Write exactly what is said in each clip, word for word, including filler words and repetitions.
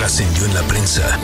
trascendió en la prensa.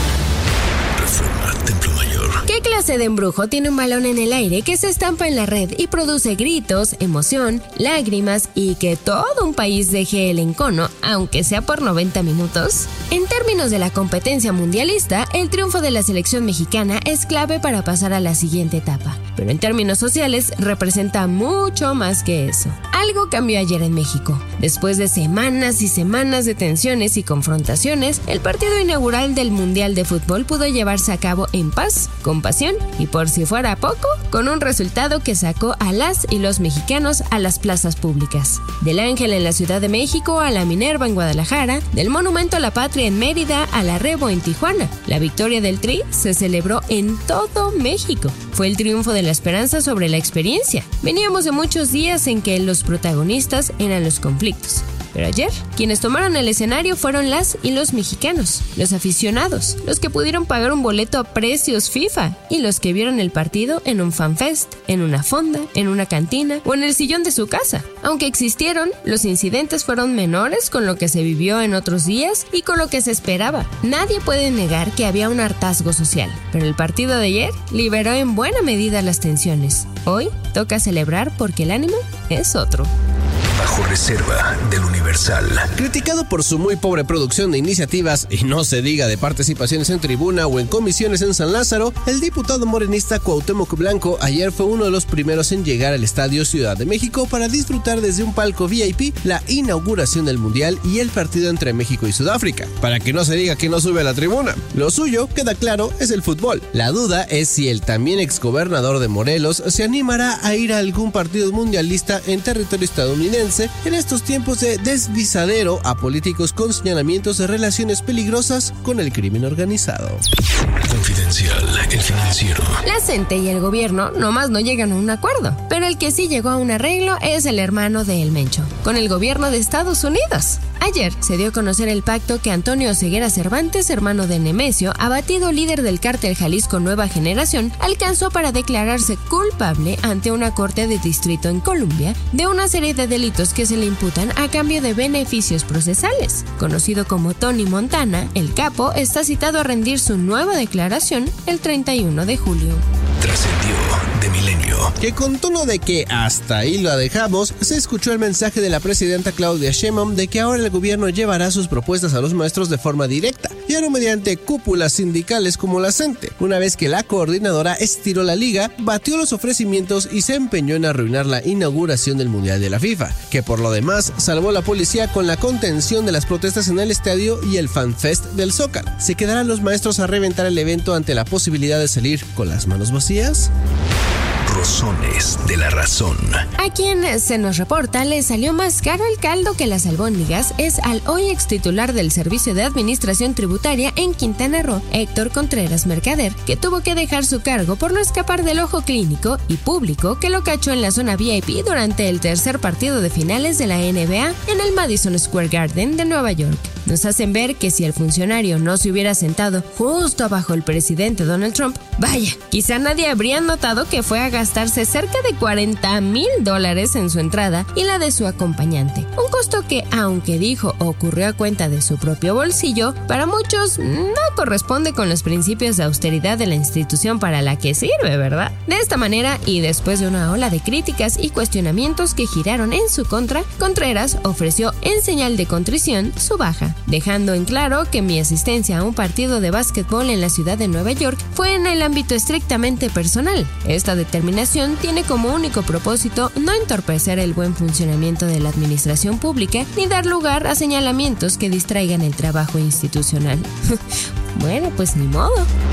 Reforma, Templo Mayor. ¿Qué clase de embrujo tiene un balón en el aire que se estampa en la red y produce gritos, emoción, lágrimas y que todo un país deje el encono, aunque sea por noventa minutos? En términos de la competencia mundialista, el triunfo de la selección mexicana es clave para pasar a la siguiente etapa. Pero en términos sociales, representa mucho más que eso. Algo cambió ayer en México. Después de semanas y semanas de tensiones y confrontaciones, el partido inaugural del Mundial de Fútbol pudo llevarse a cabo en paz, con pasión y, por si fuera poco, con un resultado que sacó a las y los mexicanos a las plazas públicas. Del Ángel en la Ciudad de México a la Minerva en Guadalajara, del Monumento a la Patria en Mérida a la Rebo en Tijuana. La victoria del Tri se celebró en todo México. Fue el triunfo de la esperanza sobre la experiencia. Veníamos de muchos días en que los protagonistas eran los conflictos. Pero ayer, quienes tomaron el escenario fueron las y los mexicanos, los aficionados, los que pudieron pagar un boleto a precios FIFA y los que vieron el partido en un fanfest, en una fonda, en una cantina o en el sillón de su casa. Aunque existieron, los incidentes fueron menores con lo que se vivió en otros días y con lo que se esperaba. Nadie puede negar que había un hartazgo social, pero el partido de ayer liberó en buena medida las tensiones. Hoy toca celebrar porque el ánimo es otro. Bajo reserva del Universal. Criticado por su muy pobre producción de iniciativas y no se diga de participaciones en tribuna o en comisiones en San Lázaro, el diputado morenista Cuauhtémoc Blanco ayer fue uno de los primeros en llegar al Estadio Ciudad de México para disfrutar desde un palco V I P la inauguración del Mundial y el partido entre México y Sudáfrica, para que no se diga que no sube a la tribuna. Lo suyo, queda claro, es el fútbol. La duda es si el también exgobernador de Morelos se animará a ir a algún partido mundialista en territorio estadounidense en estos tiempos de deslizadero a políticos con señalamientos de relaciones peligrosas con el crimen organizado. Confidencial, el financiero. La CENTE y el gobierno nomás no llegan a un acuerdo, pero el que sí llegó a un arreglo es el hermano de El Mencho, con el gobierno de Estados Unidos. Ayer se dio a conocer el pacto que Antonio Ceguera Cervantes, hermano de Nemesio, abatido líder del cártel Jalisco Nueva Generación, alcanzó para declararse culpable ante una corte de distrito en Colombia de una serie de delitos que se le imputan a cambio de beneficios procesales. Conocido como Tony Montana, el capo está citado a rendir su nueva declaración el treinta y uno de julio. Trascendió de Milenio. Que con tono de que hasta ahí lo dejamos, se escuchó el mensaje de la presidenta Claudia Sheinbaum de que ahora el gobierno llevará sus propuestas a los maestros de forma directa, ya no mediante cúpulas sindicales como la CENTE, una vez que la coordinadora estiró la liga, batió los ofrecimientos y se empeñó en arruinar la inauguración del Mundial de la FIFA, que por lo demás salvó la policía con la contención de las protestas en el estadio y el fanfest del Zócalo. ¿Se quedarán los maestros a reventar el evento ante la posibilidad de salir con las manos vacías? Rosones de la razón. A quien se nos reporta le salió más caro el caldo que las albóndigas es al hoy ex titular del Servicio de Administración Tributaria en Quintana Roo, Héctor Contreras Mercader, que tuvo que dejar su cargo por no escapar del ojo clínico y público que lo cachó en la zona V I P durante el tercer partido de finales de la N B A en el Madison Square Garden de Nueva York. Nos hacen ver que si el funcionario no se hubiera sentado justo abajo el presidente Donald Trump, vaya, quizá nadie habría notado que fue a gastarse cerca de cuarenta mil dólares en su entrada y la de su acompañante. Un costo que, aunque dijo ocurrió a cuenta de su propio bolsillo, para muchos no corresponde con los principios de austeridad de la institución para la que sirve, ¿verdad? De esta manera, y después de una ola de críticas y cuestionamientos que giraron en su contra, Contreras ofreció en señal de contrición su baja, dejando en claro que mi asistencia a un partido de básquetbol en la ciudad de Nueva York fue en el ámbito estrictamente personal. Esta determinación tiene como único propósito no entorpecer el buen funcionamiento de la administración pública ni dar lugar a señalamientos que distraigan el trabajo institucional. Bueno, pues ni modo.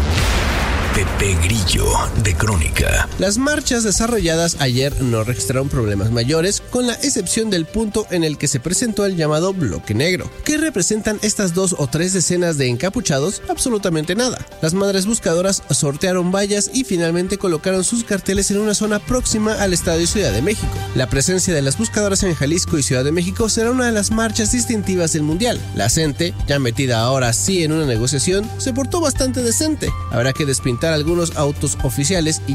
Pepe Grillo, de Crónica. Las marchas desarrolladas ayer no registraron problemas mayores, con la excepción del punto en el que se presentó el llamado bloque negro. ¿Qué representan estas dos o tres decenas de encapuchados? Absolutamente nada. Las madres buscadoras sortearon vallas y finalmente colocaron sus carteles en una zona próxima al Estadio Ciudad de México. La presencia de las buscadoras en Jalisco y Ciudad de México será una de las marchas distintivas del Mundial. La CENTE, ya metida ahora sí en una negociación, se portó bastante decente. Habrá que despintar algunos autos oficiales y